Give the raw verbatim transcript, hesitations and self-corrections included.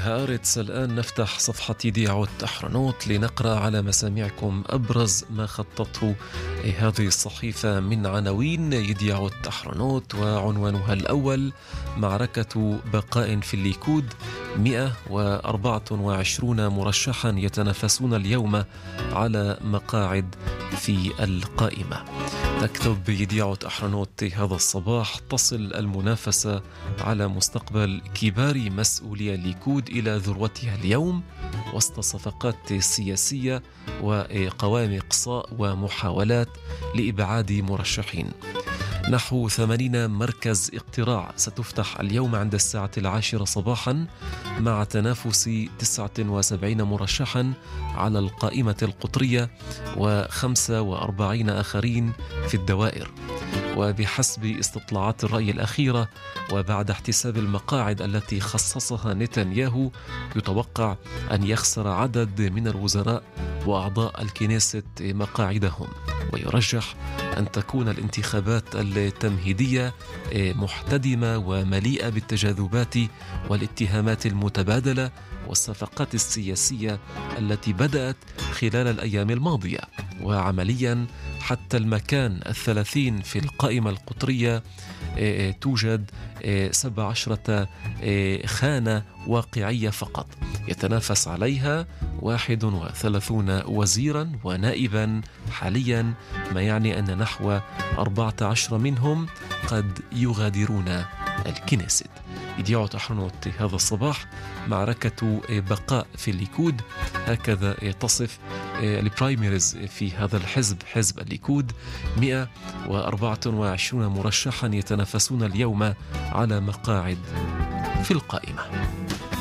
هارتس. الآن نفتح صفحة يديعوت أحرنوت لنقرأ على مسامعكم أبرز ما خطته هذه الصحيفة من عناوين يديعوت أحرنوت، وعنوانها الأول: معركة بقاء في الليكود، مئة وأربعة وعشرون مرشحا يتنافسون اليوم على مقاعد في القائمة. تكتب يديعوت أحرنوت هذا الصباح: تصل المنافسة على مستقبل كبار مسؤولي الليكود إلى ذروتها اليوم وسط صفقات سياسية وقوائم إقصاء ومحاولات لإبعاد مرشحين. نحو ثمانين مركز اقتراع ستفتح اليوم عند الساعة العاشرة صباحا، مع تنافس تسعة وسبعين مرشحا على القائمة القطرية وخمسة وأربعين آخرين في الدوائر. وبحسب استطلاعات الرأي الأخيرة وبعد احتساب المقاعد التي خصصها نتنياهو، يتوقع أن يخسر عدد من الوزراء وأعضاء الكنيست مقاعدهم، ويرجح أن تكون الانتخابات التمهيدية محتدمة ومليئة بالتجاذبات والاتهامات المتبادلة والصفقات السياسية التي بدأت خلال الأيام الماضية. وعمليا حتى المكان الثلاثين في القائمة القطرية توجد سبع عشرة خانة واقعية فقط، يتنافس عليها واحد وثلاثون وزيرا ونائبا حاليا، ما يعني أن نحو أربعة عشر منهم قد يغادرون الكنيست. يديعوت أحرنوت هذا الصباح: معركة بقاء في الليكود، هكذا تصف البرايميريز في هذا الحزب، حزب الليكود. مئة وأربعة وعشرون مرشحا يتنافسون اليوم على مقاعد في القائمة.